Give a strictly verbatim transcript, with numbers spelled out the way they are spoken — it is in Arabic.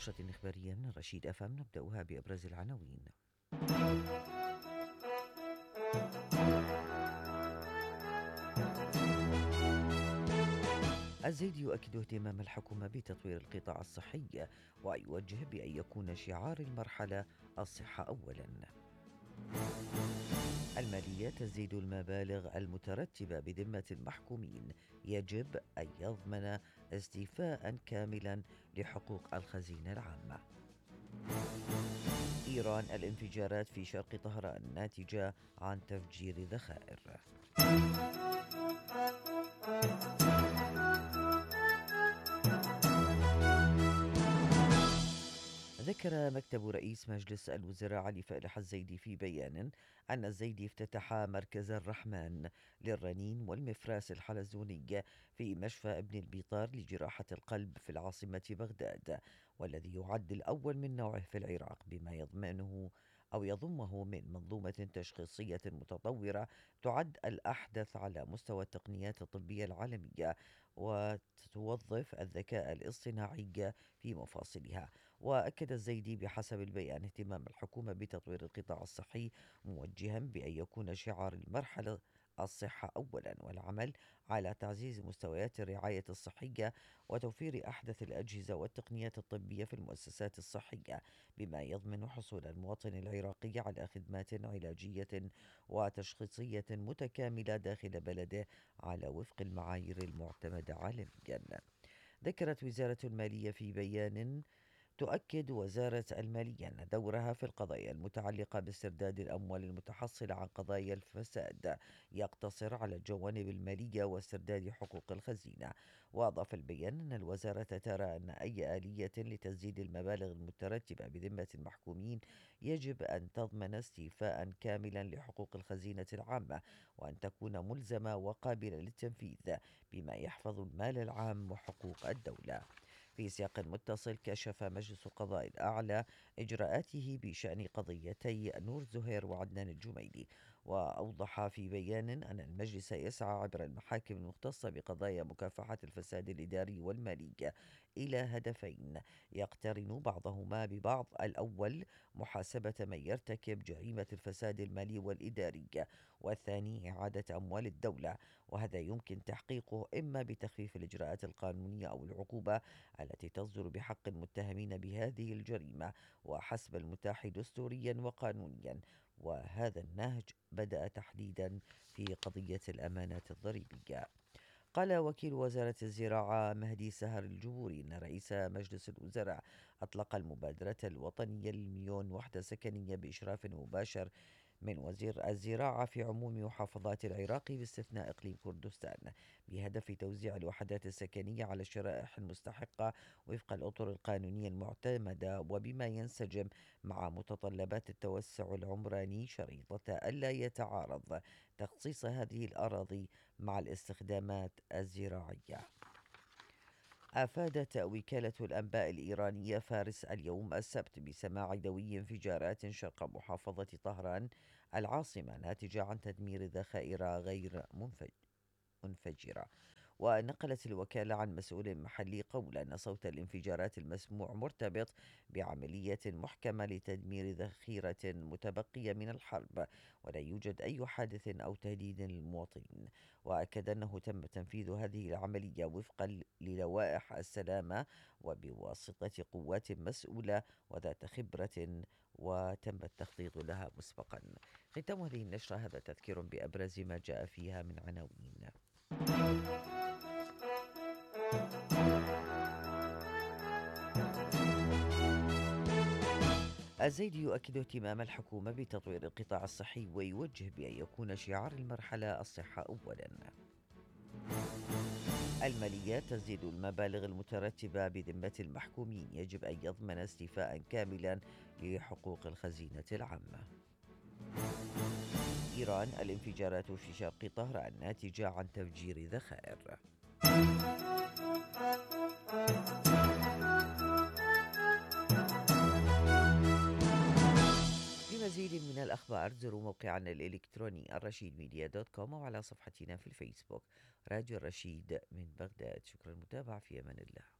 نشرة إخبارية من رشيد أف أم، نبدأها بأبرز العناوين. الزيدي يؤكد اهتمام الحكومة بتطوير القطاع الصحي ويوجه بأن يكون شعار المرحلة الصحة أولاً. المالية تزيد المبالغ المترتبة بذمة المحكومين، يجب أن يضمن استيفاء كاملا لحقوق الخزينة العامة. إيران الانفجارات في شرق طهران ناتجة عن تفجير ذخائر. ذكر مكتب رئيس مجلس الوزراء علي فالح الزيدي في بيان أن الزيدي افتتح مركز الرحمن للرنين والمفراس الحلزوني في مشفى ابن البيطار لجراحة القلب في العاصمة بغداد، والذي يعد الأول من نوعه في العراق، بما يضمنه أو يضمه من منظومة تشخيصية متطورة تعد الأحدث على مستوى التقنيات الطبية العالمية، وتوظف الذكاء الاصطناعي في مفاصلها. وأكد الزيدي بحسب البيان اهتمام الحكومة بتطوير القطاع الصحي، موجها بأن يكون شعار المرحلة الصحة أولا، والعمل على تعزيز مستويات الرعاية الصحية وتوفير أحدث الأجهزة والتقنيات الطبية في المؤسسات الصحية، بما يضمن حصول المواطن العراقي على خدمات علاجية وتشخيصية متكاملة داخل بلده على وفق المعايير المعتمدة عالميا. ذكرت وزارة المالية في بيان تؤكد وزارة المالية أن دورها في القضايا المتعلقة باسترداد الأموال المتحصلة عن قضايا الفساد يقتصر على الجوانب المالية واسترداد حقوق الخزينة. وأضاف البيان أن الوزارة ترى أن أي آلية لتسديد المبالغ المترتبة بذمة المحكومين يجب أن تضمن استيفاء كاملا لحقوق الخزينة العامة، وأن تكون ملزمة وقابلة للتنفيذ، بما يحفظ المال العام وحقوق الدولة. في سياق متصل، كشف مجلس القضاء الأعلى إجراءاته بشأن قضيتي نور زهير وعدنان الجميلي، وأوضح في بيان أن المجلس يسعى عبر المحاكم المختصة بقضايا مكافحة الفساد الإداري والمالي إلى هدفين يقترن بعضهما ببعض: الأول محاسبة من يرتكب جريمة الفساد المالي والإداري، والثاني إعادة أموال الدولة، وهذا يمكن تحقيقه إما بتخفيف الإجراءات القانونية أو العقوبة التي تصدر بحق المتهمين بهذه الجريمة وحسب المتاح دستوريا وقانونيا. وهذا النهج بدأ تحديدا في قضية الأمانات الضريبية. قال وكيل وزارة الزراعة مهدي سهر الجبوري إن رئيس مجلس الوزراء أطلق المبادرة الوطنية للمليون وحدة سكنية بإشراف مباشر من وزير الزراعة في عموم محافظات العراق باستثناء إقليم كردستان، بهدف توزيع الوحدات السكنية على الشرائح المستحقة وفق الأطر القانونية المعتمدة، وبما ينسجم مع متطلبات التوسع العمراني، شريطة ألا يتعارض تخصيص هذه الأراضي مع الاستخدامات الزراعية. أفادت وكالة الأنباء الإيرانية فارس اليوم السبت بسماع دوي انفجارات شرق محافظة طهران العاصمة ناتجة عن تدمير ذخائر غير منفج منفجرة. ونقلت الوكالة عن مسؤول محلي قول أن صوت الانفجارات المسموع مرتبط بعملية محكمة لتدمير ذخيرة متبقية من الحرب، ولا يوجد أي حادث أو تهديد للمواطنين. وأكد أنه تم تنفيذ هذه العملية وفقا للوائح السلامة وبواسطة قوات مسؤولة وذات خبرة وتم التخطيط لها مسبقا. ختام هذه النشرة هذا تذكير بأبرز ما جاء فيها من عناوين. الزيدي يؤكد اهتمام الحكومة بتطوير القطاع الصحي ويوجه بأن يكون شعار المرحلة الصحة أولا. المالية تزيد المبالغ المترتبة بذمة المحكومين، يجب أن يضمن استيفاء كاملا لحقوق الخزينة العامة. إيران الانفجارات في شرق طهران ناتجة عن تفجير ذخائر. لمزيد من الأخبار زوروا موقعنا الإلكتروني الرشيد ميديا دوت كوم، وعلى صفحتنا في الفيسبوك راديو الرشيد من بغداد. شكرا للمتابعة، في أمان الله.